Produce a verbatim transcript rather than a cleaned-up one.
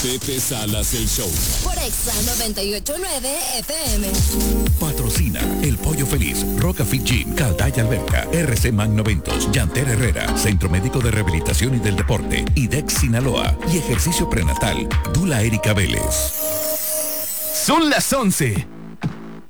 Pepe Salas el Show. Por Exa noventa y ocho punto nueve F M. Patrocina El Pollo Feliz, Roca Fit Gym, Caldaya Alberca, R C Magnoventos, Yanter Herrera, Centro Médico de Rehabilitación y del Deporte, IDEX Sinaloa y Ejercicio Prenatal, Dula Erika Vélez. Son las once